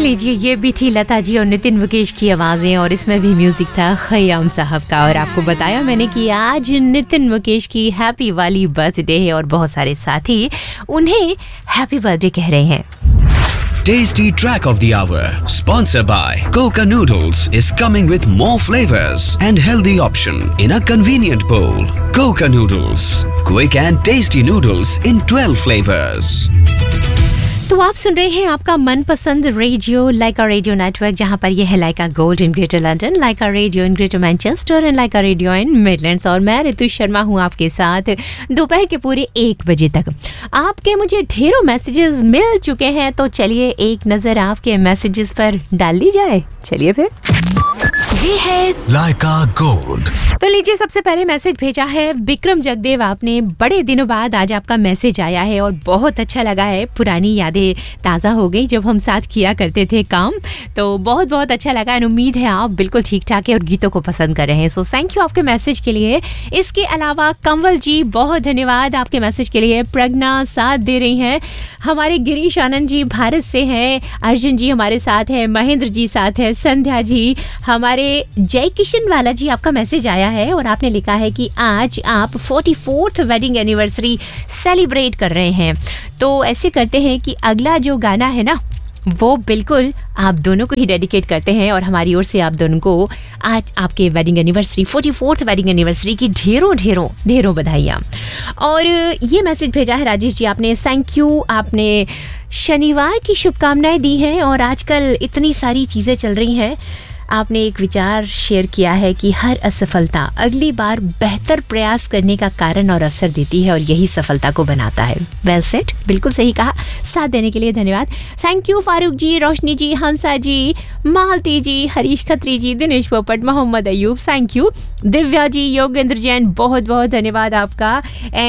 लीजिए, ये भी थी लता जी और नितिन मुकेश की आवाजें और इसमें भी म्यूजिक था खयाम साहब का। और आपको बताया मैंने कि आज नितिन मुकेश की हैप्पी वाली बर्थडे है और बहुत सारे साथी उन्हें हैप्पी बर्थडे कह रहे हैं। Tasty Track of the Hour, sponsored by Coca Noodles, is coming with more flavors and healthy option in a convenient bowl. Coca Noodles, quick and tasty noodles in 12 flavors. तो आप सुन रहे हैं आपका मनपसंद radio लाइका radio network, जहां पर यह है लाइका gold in greater London, Lyca radio in greater Manchester and Lyca radio in Midlands. और मैं ऋतु शर्मा हूं आपके साथ दोपहर के पूरे 1 बजे तक। आपके मुझे ढेरों मैसेजेस मिल चुके हैं, तो चलिए एक नजर आपके मैसेजेस पर डाल ली जाए। चलिए फिर, ये है लाइका गोल्ड। तो लीजिए, सबसे पहले मैसेज भेजा है विक्रम जगदेव। आपने बड़े दिनों बाद आज आपका मैसेज आया है और बहुत अच्छा लगा है। पुरानी यादें ताज़ा हो गई जब हम साथ किया करते थे काम, तो बहुत बहुत अच्छा लगा। एंड उम्मीद है आप बिल्कुल ठीक ठाक है और गीतों को पसंद कर रहे हैं। सो थैंक यू आपके मैसेज के लिए। इसके अलावा कंवल जी, बहुत धन्यवाद आपके मैसेज के लिए। प्रज्ञा साथ दे रही हैं, हमारे गिरीश आनंद जी भारत से हैं, अर्जुन जी हमारे साथ है, महेंद्र जी साथ है, संध्या जी, हमारे जय किशन वाला जी आपका मैसेज आया है और आपने लिखा है कि आज आप 44th वेडिंग एनिवर्सरी सेलिब्रेट कर रहे हैं। तो ऐसे करते हैं कि अगला जो गाना है ना, वो बिल्कुल आप दोनों को ही डेडिकेट करते हैं और हमारी ओर से आप दोनों को आज आपके wedding anniversary 44th wedding anniversary की ढेरों ढेरों ढेरों बधाइयाँ। और ये मैसेज भेजा है राजेश जी, आपने थैंक यू, आपने शनिवार की शुभकामनाएं दी हैं। और आजकल इतनी सारी चीज़ें चल रही हैं, आपने एक विचार शेयर किया है कि हर असफलता अगली बार बेहतर प्रयास करने का कारण और अवसर देती है और यही सफलता को बनाता है। वेल सेट, बिल्कुल सही कहा। साथ देने के लिए धन्यवाद। थैंक यू फारूक जी, रोशनी जी, हंसा जी, मालती जी, हरीश खत्री जी, दिनेश पोपट, मोहम्मद अयूब, थैंक यू। दिव्या जी, योगेंद्र जैन, बहुत बहुत धन्यवाद आपका।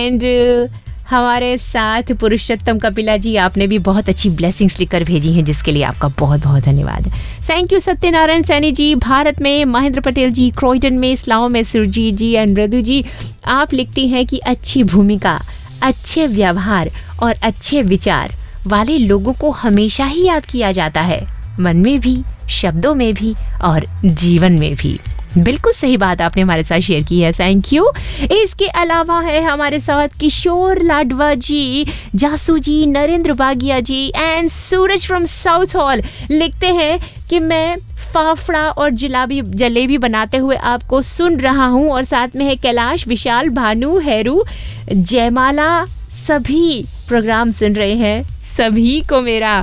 एंड हमारे साथ पुरुषोत्तम कपिला जी, आपने भी बहुत अच्छी ब्लेसिंग्स लिखकर भेजी हैं, जिसके लिए आपका बहुत बहुत धन्यवाद। थैंक यू सत्यनारायण सैनी जी, भारत में, महेंद्र पटेल जी, क्रोइटन में, इस्लाम में, सुरजीत जी एंड मृदु जी, आप लिखती हैं कि अच्छी भूमिका, अच्छे व्यवहार और अच्छे विचार वाले लोगों को हमेशा ही याद किया जाता है, मन में भी, शब्दों में भी और जीवन में भी। बिल्कुल सही बात आपने हमारे साथ शेयर की है, थैंक यू। इसके अलावा है हमारे साथ किशोर लाडवा जी, जासू जी, नरेंद्र बागिया जी and Suraj from south hall. लिखते हैं कि मैं फाफड़ा और जलेबी बनाते हुए आपको सुन रहा हूँ। और साथ में है कैलाश, विशाल, भानु, हैरू, जयमाला, सभी प्रोग्राम सुन रहे हैं। सभी को मेरा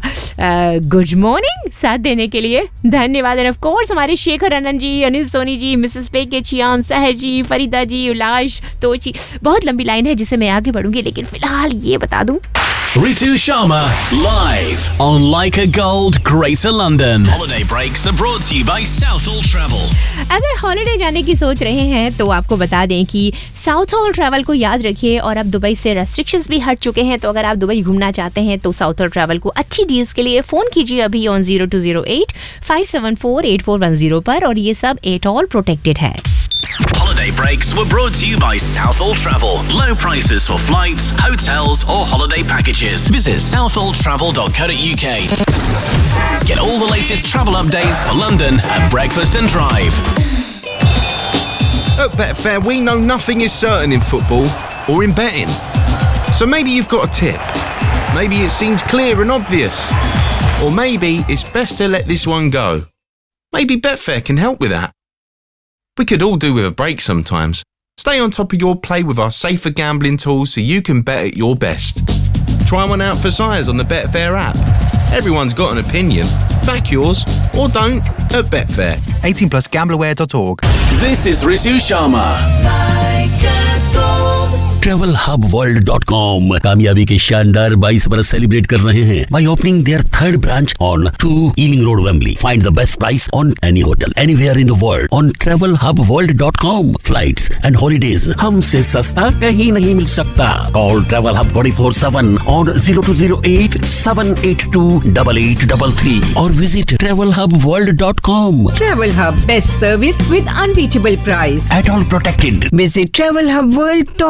गुड मॉर्निंग। साथ देने के लिए धन्यवाद। एंड ऑफ कोर्स हमारे शेखर आनंद जी, अनिल सोनी जी, मिसेस पेके चियान, सहर जी, फरीदा जी, उलाश तोची, बहुत लंबी लाइन है जिसे मैं आगे बढ़ूंगी, लेकिन फिलहाल ये बता दूं, Ritu Sharma live on Leica Gold, Greater London. Holiday breaks are brought to you by Southall Travel. अगर हॉलिडे जाने की सोच रहे हैं तो आपको बता दें कि साउथॉल ट्रैवल को याद रखिए। और अब दुबई से रेस्ट्रिक्शंस भी हट चुके हैं, तो अगर आप दुबई घूमना चाहते हैं तो साउथॉल ट्रैवल को अच्छी डील्स के लिए फ़ोन कीजिए अभी ऑन 0208 574 8410 पर। और ये सब एटॉल प्रोटेक्टेड है। Holiday breaks were brought to you by Southall Travel. Low prices for flights, hotels or holiday packages. Visit southalltravel.co.uk. Get all the latest travel updates for London at breakfast and drive. At Betfair, we know nothing is certain in football or in betting. So maybe you've got a tip. Maybe it seems clear and obvious. Or maybe it's best to let this one go. Maybe Betfair can help with that. We could all do with a break sometimes. Stay on top of your play with our safer gambling tools so you can bet at your best. Try one out for size on the Betfair app. Everyone's got an opinion. Back yours or don't at Betfair. 18 plus gambleaware.org. This is Ritu Sharma. TravelHubWorld.com कामयाबी के शानदार 22 बरस celebrate कर रहे हैं by opening their third branch on 2 Ealing Road, Wembley. Find the best price on any hotel anywhere in the world on TravelHubWorld.com. Flights and holidays हमसे सस्ता कहीं नहीं मिल सकता. Call Travel Hub 24/7 on 0208 782 8833 or visit TravelHubWorld.com. Travel Hub, best service with unbeatable price. At all protected. Visit TravelHubWorld.com.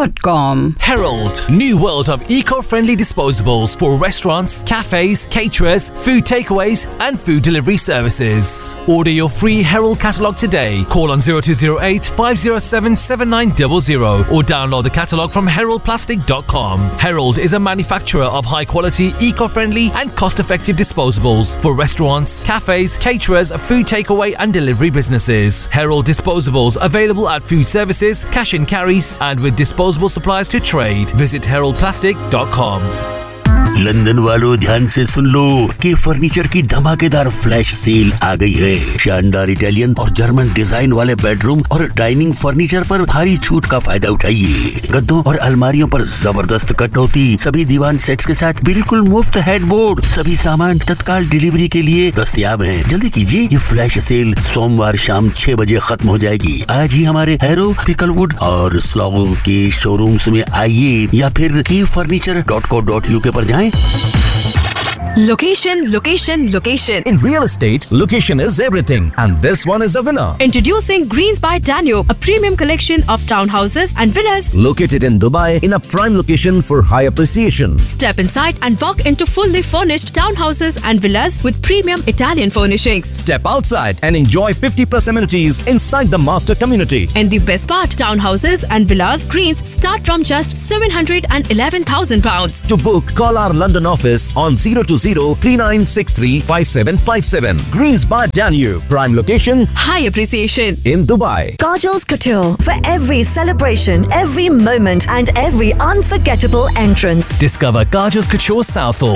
Harold.com. Harold, new world of eco-friendly disposables for restaurants, cafes, caterers, food takeaways and food delivery services. Order your free Harold catalogue today. Call on 0208 507 7900 or download the catalogue from heraldplastic.com. Harold is a manufacturer of high-quality, eco-friendly and cost-effective disposables for restaurants, cafes, caterers, food takeaway and delivery businesses. Harold disposables available at food services, cash and carries and with disposable supplies to trade. Visit heraldplastic.com. London वालों ध्यान से सुन लो कि furniture की धमाकेदार flash sale आ गई है। शानदार Italian और जर्मन डिजाइन वाले बेडरूम और डाइनिंग फर्नीचर पर भारी छूट का फायदा उठाइए। गद्दों और अलमारियों पर जबरदस्त कटौती, सभी दीवान सेट्स के साथ बिल्कुल मुफ्त हेडबोर्ड, सभी सामान तत्काल डिलीवरी के लिए दस्तयाब हैं। जल्दी कीजिए, ये फ्लैश सेल सोमवार शाम 6 बजे खत्म हो जाएगी। आज ही हमारे हैरो, पिकलवुड और स्लॉगो के शोरूम्स में आइए या फिर keyfurniture.co.uk पर जाएं। Location, location, location. In real estate, location is everything, and this one is a winner. Introducing Greens by Danube, a premium collection of townhouses and villas Located in Dubai in a prime location for high appreciation. Step inside and walk into fully furnished townhouses and villas with premium Italian furnishings. Step outside and enjoy 50+ amenities inside the master community. And the best part, townhouses and villas Greens start from just £711,000. To book, call our London office on 020-3963-5757. Greens by Danube, prime location, High appreciation. in Dubai. Kajal's Couture, for every celebration, every moment and every unforgettable entrance. Discover Kajal's Couture Southall.